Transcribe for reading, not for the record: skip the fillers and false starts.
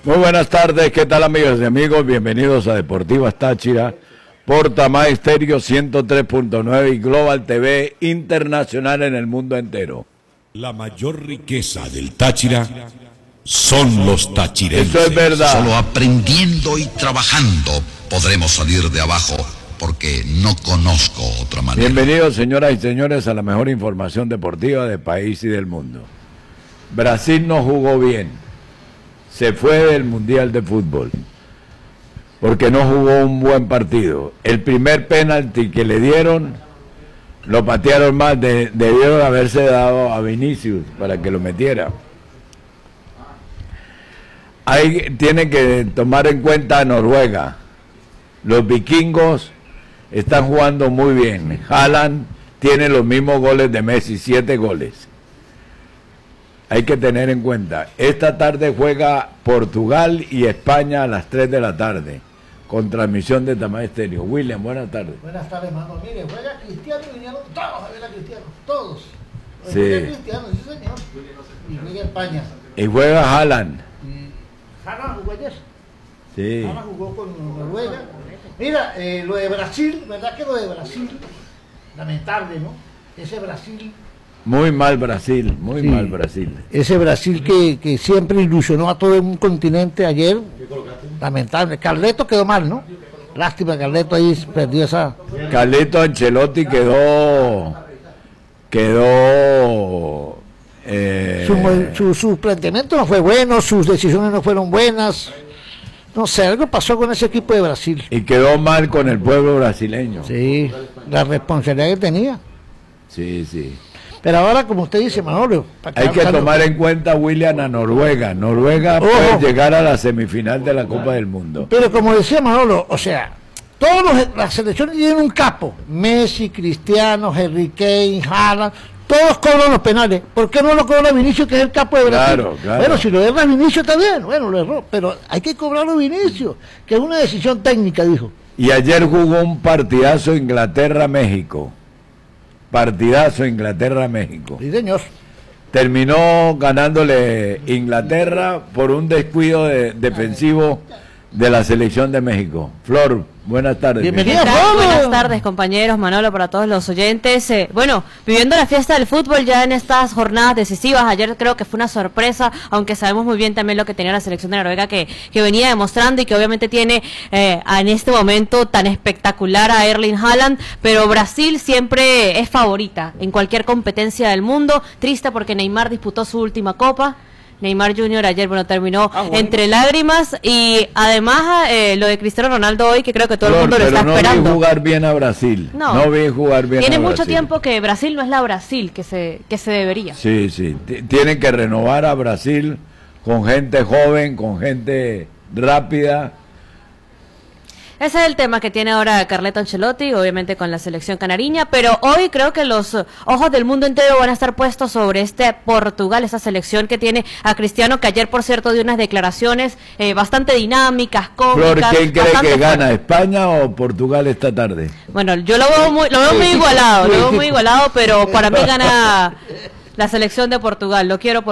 Muy buenas tardes, ¿qué tal amigas y amigos? Bienvenidos a Deportivas Táchira por Tamay Estéreo 103.9 y Global TV Internacional en el mundo entero. La mayor riqueza del Táchira son los tachirenses. Eso es verdad. Solo aprendiendo y trabajando podremos salir de abajo, porque no conozco otra manera. Bienvenidos, señoras y señores, a la mejor información deportiva del país y del mundo. Brasil no jugó bien. Se fue del Mundial de Fútbol porque no jugó un buen partido. El primer penalti que le dieron, lo patearon mal, debieron haberse dado a Vinicius para que lo metiera. Ahí tiene que tomar en cuenta a Noruega. Los vikingos están jugando muy bien. Haaland tiene los mismos goles de Messi, 7 goles. Hay que tener en cuenta, esta tarde juega Portugal y España a las 3 de la tarde, con transmisión de Tamay Estéreo. William, buenas tardes. Buenas tardes, hermano. Mire, juega Cristiano y vinieron todos a ver a Cristiano, todos. Sí. Juega Cristiano, sí señor. Y juega España. Y juega Haaland. Haaland jugó ayer. Sí. Haaland jugó con Noruega. Mira, lo de Brasil, ¿verdad que lo de Brasil? Lamentable, ¿no? Ese Brasil... Muy mal Brasil, muy mal Brasil. Ese Brasil que siempre ilusionó a todo un continente ayer, lamentable. Carleto quedó mal, ¿no? Lástima, Carleto ahí perdió esa... Carleto Ancelotti quedó su planteamiento no fue bueno, sus decisiones no fueron buenas. No sé, algo pasó con ese equipo de Brasil. y quedó mal con el pueblo brasileño. Sí, la responsabilidad que tenía. Sí, sí. Pero ahora, como usted dice, Manolo... Hay que tomar en cuenta, William, a Noruega. Noruega puede llegar a la semifinal de la Copa del Mundo. Pero como decía Manolo, o sea, las selecciones tienen un capo. Messi, Cristiano, Harry Kane, Haaland, todos cobran los penales. ¿Por qué no lo cobra Vinicius, que es el capo de Brasil? Claro, claro. Bueno, si lo erra Vinicius está bien, bueno, lo erró, pero hay que cobrarlo Vinicius, que es una decisión técnica, dijo. Y ayer jugó un partidazo Inglaterra-México. Partidazo Inglaterra-México. Sí, señor. Terminó ganándole Inglaterra por un descuido defensivo de la selección de México. Flor, buenas tardes. Bienvenida, Buenas tardes, compañeros, Manolo, para todos los oyentes. Bueno, viviendo la fiesta del fútbol ya en estas jornadas decisivas. Ayer creo que fue una sorpresa, aunque sabemos muy bien también lo que tenía la selección de Noruega que venía demostrando y que obviamente tiene en este momento tan espectacular a Erling Haaland, pero Brasil siempre es favorita en cualquier competencia del mundo. Triste porque Neymar disputó su última copa. Neymar Jr. ayer, bueno, terminó entre lágrimas y además lo de Cristiano Ronaldo hoy, que creo que todo el mundo lo está esperando. No vi jugar bien a Brasil. No vi jugar bien a Brasil. Tiene mucho tiempo que Brasil no es la Brasil que se debería. Sí, sí. Tienen que renovar a Brasil con gente joven, con gente rápida. Ese es el tema que tiene ahora Carleto Ancelotti, obviamente con la selección canariña, pero hoy creo que los ojos del mundo entero van a estar puestos sobre Portugal, esa selección que tiene a Cristiano, que ayer, por cierto, dio unas declaraciones bastante dinámicas, cómicas. Flor, ¿quién cree que gana, España o Portugal esta tarde? Bueno, yo lo veo muy igualado, pero para mí gana la selección de Portugal, lo quiero